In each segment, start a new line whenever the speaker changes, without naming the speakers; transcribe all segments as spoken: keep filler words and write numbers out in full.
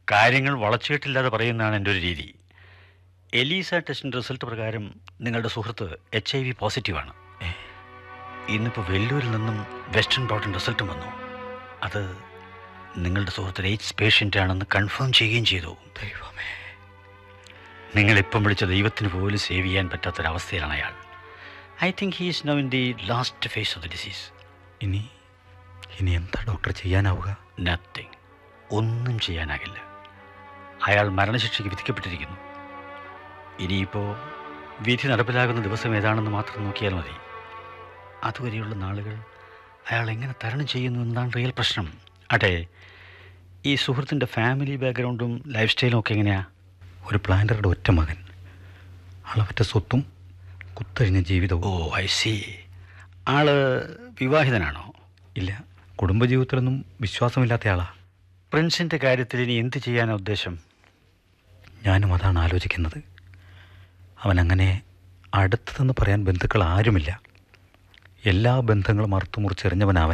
കാര്യങ്ങൾ വളച്ചുകെട്ടില്ലാതെ പറയുന്നതാണ് എൻ്റെ ഒരു രീതി. എലീസ ടെസ്റ്റിൻ്റെ റിസൾട്ട് പ്രകാരം നിങ്ങളുടെ സുഹൃത്ത് എച്ച് ഐ വി പോസിറ്റീവാണ്. ഇന്നിപ്പോൾ വെല്ലൂരിൽ നിന്നും വെസ്റ്റേൺ ബ്ലോട്ടിൻ്റെ റിസൾട്ടും വന്നു. അത് നിങ്ങളുടെ സുഹൃത്ത് എയ്ഡ്സ് പേഷ്യൻ്റ് ആണെന്ന് കൺഫേം ചെയ്യുകയും ചെയ്തു. ദൈവമേ, നിങ്ങളിപ്പം വിളിച്ച ദൈവത്തിന് പോലും സേവ് ചെയ്യാൻ പറ്റാത്തൊരവസ്ഥയിലാണ് അയാൾ. I think he is now in the last face of the disease.
ഇനി ഇനി എന്താ ഡോക്ടർ ചെയ്യാനാവുക?
നത്തിങ്. ഒന്നും ചെയ്യാനാകില്ല. അയാൾ മരണശിക്ഷയ്ക്ക് വിധിക്കപ്പെട്ടിരിക്കുന്നു. ഇനിയിപ്പോൾ വിധി നടപ്പിലാകുന്ന ദിവസം ഏതാണെന്ന് മാത്രം നോക്കിയാൽ മതി. അതുവരെയുള്ള നാളുകൾ അയാൾ എങ്ങനെ തരണം ചെയ്യുന്നു എന്നതാണ് റിയൽ പ്രശ്നം. അതെ, ഈ സുഹൃത്തിൻ്റെ ഫാമിലി ബാക്ക്ഗ്രൗണ്ടും ലൈഫ് സ്റ്റൈലും ഒക്കെ എങ്ങനെയാണ്?
ഒരു പ്ലാന്ററുടെ ഒറ്റ മകൻ, അളവറ്റ സ്വത്തും കുത്തഴിഞ്ഞ ജീവിതവും.
ഓ, ഐ സി. ആള് വിവാഹിതനാണോ?
ഇല്ല, കുടുംബജീവിതത്തിലൊന്നും വിശ്വാസമില്ലാത്ത ആളാ.
പ്രിൻസിൻ്റെ കാര്യത്തിൽ ഇനി എന്ത് ചെയ്യാനാണ് ഉദ്ദേശം?
ഞാനും അതാണ് ആലോചിക്കുന്നത്. അവനങ്ങനെ അടുത്തതെന്ന് പറയാൻ ബന്ധുക്കൾ ആരുമില്ല. എല്ലാ ബന്ധങ്ങളും അറുത്തുമുറിച്ചെറിഞ്ഞവനവൻ.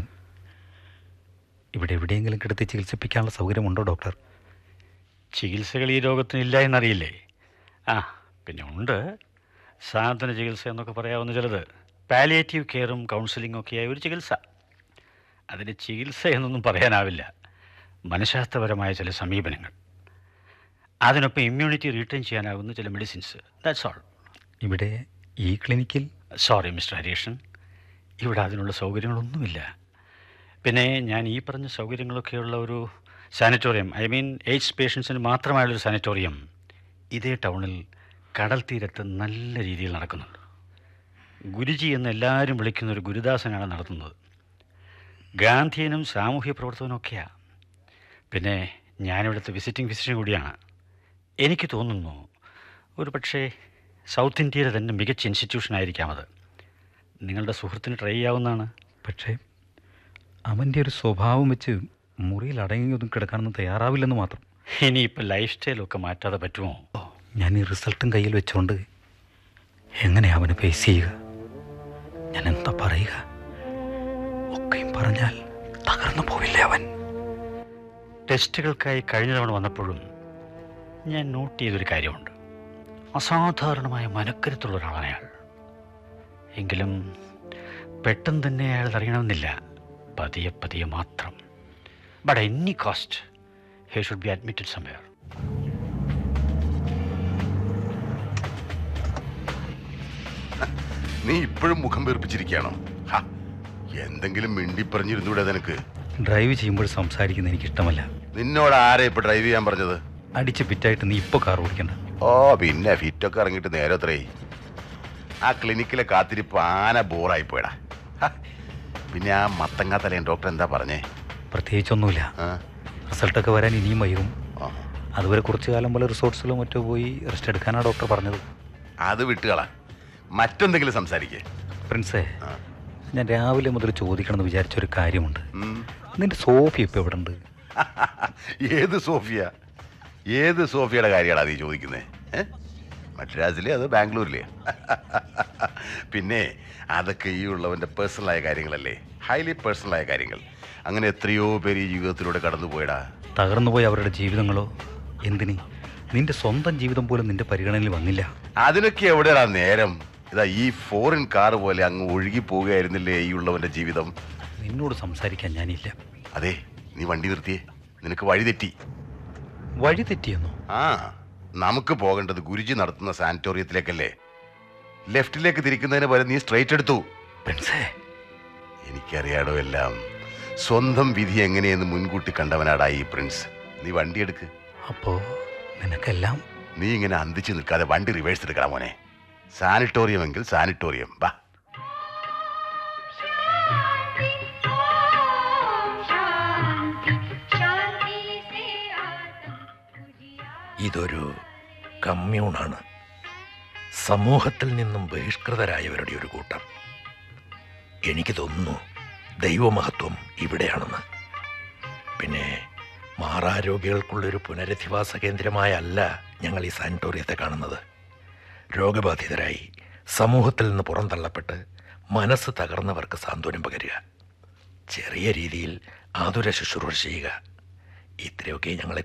ഇവിടെ എവിടെയെങ്കിലും കിടത്തി ചികിത്സിപ്പിക്കാനുള്ള സൗകര്യമുണ്ടോ ഡോക്ടർ?
ചികിത്സകൾ ഈ രോഗത്തിനില്ല എന്നറിയില്ലേ? ആ, പിന്നെ ഉണ്ട്. സാന്ത്വന ചികിത്സ എന്നൊക്കെ പറയാവുന്ന ചിലത്. പാലിയേറ്റീവ് കെയറും കൗൺസിലിംഗും ഒക്കെയായ ഒരു ചികിത്സ. അതിന് ചികിത്സ എന്നൊന്നും പറയാനാവില്ല. മനഃശാസ്ത്രപരമായ ചില സമീപനങ്ങൾ, അതിനൊപ്പം ഇമ്മ്യൂണിറ്റി റീറ്റെയിൻ ചെയ്യാനാകുന്ന ചില മെഡിസിൻസ്. That's all.
ഇവിടെ ഈ ക്ലിനിക്കിൽ?
സോറി മിസ്റ്റർ ഹരീഷൻ, ഇവിടെ അതിനുള്ള സൗകര്യങ്ങളൊന്നുമില്ല. പിന്നെ ഞാൻ ഈ പറഞ്ഞ സൗകര്യങ്ങളൊക്കെയുള്ള ഒരു സാനിറ്റോറിയം, ഐ മീൻ എയ്ഡ്സ് പേഷ്യൻസിന് മാത്രമായുള്ളൊരു സാനിറ്റോറിയം ഇതേ ടൗണിൽ കടൽ തീരത്ത് നല്ല രീതിയിൽ നടക്കുന്നുണ്ട്. ഗുരുജി എന്ന് എല്ലാവരും വിളിക്കുന്ന ഒരു ഗുരുദാസനാണ് നടത്തുന്നത്. ഗാന്ധിയനും സാമൂഹ്യ പ്രവർത്തകനും ഒക്കെയാണ്. പിന്നെ ഞാനിവിടുത്തെ വിസിറ്റിംഗ് ഫിസിഷ്യൻ കൂടിയാണ്. എനിക്ക് തോന്നുന്നു ഒരു പക്ഷേ സൗത്ത് ഇന്ത്യയിലെ തന്നെ മികച്ച ഇൻസ്റ്റിറ്റ്യൂഷൻ ആയിരിക്കാം അത്. നിങ്ങളുടെ സുഹൃത്തിന് ട്രൈ ചെയ്യാവുന്നതാണ്.
പക്ഷേ അവൻ്റെ ഒരു സ്വഭാവം വെച്ച് മുറിയിൽ അടങ്ങിയൊന്നും കിടക്കാനൊന്നും തയ്യാറാവില്ലെന്ന് മാത്രം.
ഇനിയിപ്പോൾ ലൈഫ് സ്റ്റൈലൊക്കെ മാറ്റാതെ പറ്റുമോ?
ഞാൻ ഈ റിസൾട്ടും കയ്യിൽ വെച്ചുകൊണ്ട് എങ്ങനെ അവനെ ഫേസ് ചെയ്യുക? ഞാൻ എന്താ പറയുക? ഒക്കെയും പറഞ്ഞാൽ തകർന്നു പോവില്ലേ അവൻ?
ടെസ്റ്റുകൾക്കായി കഴിഞ്ഞ തവണ വന്നപ്പോഴും ഞാൻ നോട്ട് ചെയ്തൊരു കാര്യമുണ്ട്. അസാധാരണമായ മനക്കരുത്തുള്ള ഒരാളാണ് അയാൾ. എങ്കിലും പെട്ടെന്ന് തന്നെ അയാൾ അറിയണമെന്നില്ല. പതിയെ പതിയെ മാത്രം. But any cost he should be admitted somewhere.
നീ ഇപ്പോഴും മുഖം വീർപ്പിച്ചിരിക്കുകയാണോ? എന്തെങ്കിലും മിണ്ടി പറഞ്ഞിരുന്നൂടെ നിനക്ക്?
ഡ്രൈവ് ചെയ്യുമ്പോൾ സംസാരിക്കുന്നത് എനിക്കിഷ്ടമല്ല.
നിന്നോട് ആരെ ഇപ്പൊ ഡ്രൈവ് ചെയ്യാൻ പറഞ്ഞത്?
അടിച്ച് ഫിറ്റായിട്ട് നീ ഇപ്പോൾ കാർ ഓടിക്കണ്ട.
ഓ പിന്നെ ഫിറ്റൊക്കെ ഇറങ്ങിയിട്ട് നേരെ എത്രേ. ആ ക്ലിനിക്കിലെ കാത്തിരിപ്പ് ആന ബോറായി പോയടാ. പിന്നെ ആ മത്തങ്ങാ തലയൻ ഡോക്ടർ എന്താ പറഞ്ഞേ?
പ്രത്യേകിച്ചൊന്നുമില്ല. റിസൾട്ടൊക്കെ വരാൻ ഇനിയും വൈകും. അതുവരെ കുറച്ചു കാലം പോലെ റിസോർട്ട്സിലോ മറ്റോ പോയി റെസ്റ്റ് എടുക്കാനാണ് ഡോക്ടർ പറഞ്ഞത്.
അത് വിട്ടുകളാ, മറ്റെന്തെങ്കിലും സംസാരിക്കേ.
പ്രിൻസേ, ഞാൻ രാവിലെ മുതൽ ചോദിക്കണമെന്ന് വിചാരിച്ചൊരു കാര്യമുണ്ട്. നിന്റെ സോഫിയ ഇപ്പം എവിടെ ഉണ്ട്?
ഏത് സോഫിയ? ഏത് സോഫിയയുടെ കാര്യമാണ് നീ ചോദിക്കുന്നത്? മദ്രാസിലെ അത് ബാംഗ്ലൂരിലെ? പിന്നെ അതൊക്കെ ഈ ഉള്ളവൻ്റെ പേഴ്സണലായ കാര്യങ്ങളല്ലേ, ഹൈലി പേഴ്സണലായ കാര്യങ്ങൾ. അങ്ങനെ എത്രയോ പേര് ഈ ജീവിതത്തിലൂടെ കടന്നു പോയടാ.
തകർന്നുപോയി അവരുടെ ജീവിതങ്ങളോ? എന്തിന്? നിന്റെ സ്വന്തം ജീവിതം പോലും നിന്റെ പരിഗണനയിൽ വന്നില്ല.
അതിനൊക്കെ എവിടെയാ നേരം? ഇതാ ഈ ഫോറിൻ കാർ പോലെ അങ്ങ് ഒഴുകി പോവുകയായിരുന്നില്ലേ ഈ ഉള്ളവൻ്റെ ജീവിതം.
നിന്നോട് സംസാരിക്കാൻ ഞാനില്ല.
അതെ, നീ വണ്ടി നിർത്തിയേ. നിനക്ക് വഴി തെറ്റി.
വഴി തെറ്റിയെന്നോ?
ആ, നമുക്ക് പോകേണ്ടത് ഗുരുജി നടത്തുന്ന സാനിറ്റോറിയത്തിലേക്കല്ലേ. ലെഫ്റ്റിലേക്ക് തിരിക്കുന്നതിന് പകരം നീ സ്ട്രൈറ്റ് എടുത്തു.
പ്രിൻസേ,
എനിക്കറിയാടോ എല്ലാം. സ്വന്തം വിധി എങ്ങനെയെന്ന് മുൻകൂട്ടി കണ്ടവനാടാ ഈ പ്രിൻസ്. നീ വണ്ടി എടുക്ക്.
അപ്പോ നിനക്കെല്ലാം?
നീ ഇങ്ങനെ അന്തിച്ച് നിൽക്കാതെ വണ്ടി റിവേഴ്സ് എടുക്കണം മോനെ. സാനിറ്റോറിയം എങ്കിൽ സാനിറ്റോറിയം. ബാ.
ഇതൊരു കമ്മ്യൂണാണ്. സമൂഹത്തിൽ നിന്നും ബഹിഷ്കൃതരായവരുടെ ഒരു കൂട്ടം. എനിക്ക് തോന്നുന്നു ദൈവമഹത്വം ഇവിടെയാണെന്ന്. പിന്നെ മാറാരോഗികൾക്കുള്ളൊരു പുനരധിവാസ കേന്ദ്രമായല്ല ഞങ്ങൾ ഈ സാനിറ്റോറിയത്തെ കാണുന്നത്. രോഗബാധിതരായി സമൂഹത്തിൽ നിന്ന് പുറന്തള്ളപ്പെട്ട് മനസ്സ് തകർന്നവർക്ക് സാന്ത്വനം പകരുക, ചെറിയ രീതിയിൽ ആതുര ശുശ്രൂഷ ചെയ്യുക, ഇത്രയൊക്കെ ഞങ്ങളെ